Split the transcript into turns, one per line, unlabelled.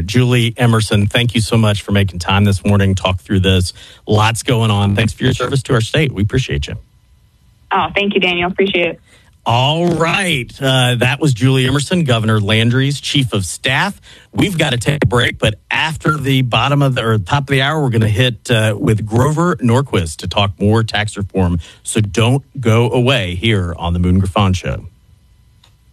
Julie Emerson, thank you so much for making time this morning, talk through this. Lots going on. Thanks for your service to our state. We appreciate you.
Oh, thank you, Daniel. Appreciate it.
All right. That was Julie Emerson, Governor Landry's chief of staff. We've got to take a break, but after the top of the hour, we're going to hit with Grover Norquist to talk more tax reform. So don't go away here on the Moon Griffon Show.